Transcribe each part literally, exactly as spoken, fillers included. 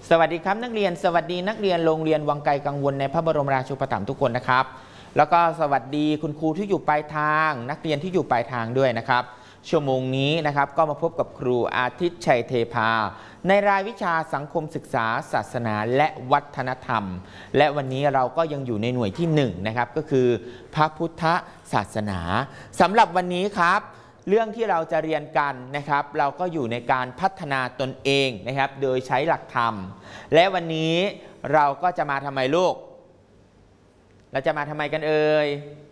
สวัสดีครับนักเรียนสวัสดีนักเรียนโรงเรียนวังไกลกังวลในพระบรมราชูปถัมภ์ทุกคนนะครับแล้วก็สวัสดีคุณครูที่อยู่ปลายทางนักเรียนที่อยู่ปลายทางด้วยนะครับชั่วโมงนี้นะครับก็มาพบกับครูอาทิตย์ชัยเทพาในรายวิชาสังคมศึกษาศาสนาและวัฒนธรรมและวันนี้เราก็ยังอยู่ในหน่วยที่หนึ่งนะครับก็คือพระพุทธศาสนาสำหรับวันนี้ครับเรื่องที่เราจะเรียนกันนะครับเราก็อยู่ในการพัฒนาตนเองนะครับโดยใช้หลักธรรมและวันนี้เราก็จะมาทำไมลูกเราจะมาทำไมกันเอ่ย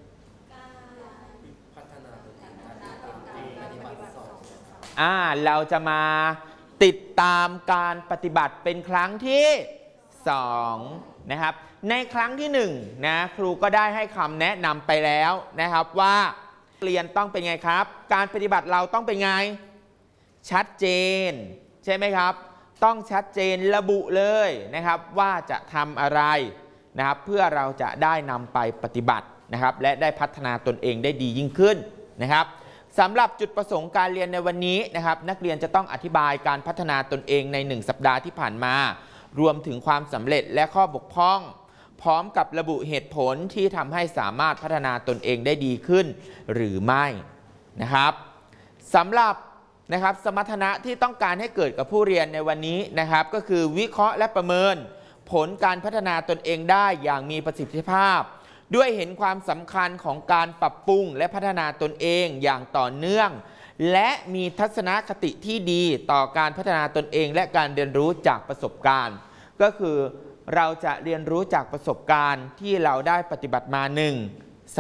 อ่าเราจะมาติดตามการปฏิบัติเป็นครั้งที่สองนะครับในครั้งที่หนึ่งนะครูก็ได้ให้คำแนะนำไปแล้วนะครับว่าเรียนต้องเป็นไงครับการปฏิบัติเราต้องเป็นไงชัดเจนใช่ไหมครับต้องชัดเจนระบุเลยนะครับว่าจะทำอะไรนะครับเพื่อเราจะได้นำไปปฏิบัตินะครับและได้พัฒนาตนเองได้ดียิ่งขึ้นนะครับสำหรับจุดประสงค์การเรียนในวันนี้นะครับนักเรียนจะต้องอธิบายการพัฒนาตนเองในหนึ่งสัปดาห์ที่ผ่านมารวมถึงความสำเร็จและข้อบกพร่องพร้อมกับระบุเหตุผลที่ทำให้สามารถพัฒนาตนเองได้ดีขึ้นหรือไม่นะครับสำหรับนะครับสมรรถนะที่ต้องการให้เกิดกับผู้เรียนในวันนี้นะครับก็คือวิเคราะห์และประเมินผลการพัฒนาตนเองได้อย่างมีประสิทธิภาพด้วยเห็นความสำคัญของการปรับปรุงและพัฒนาตนเองอย่างต่อเนื่องและมีทัศนคติที่ดีต่อการพัฒนาตนเองและการเรียนรู้จากประสบการณ์ก็คือเราจะเรียนรู้จากประสบการณ์ที่เราได้ปฏิบัติมาหนึ่ง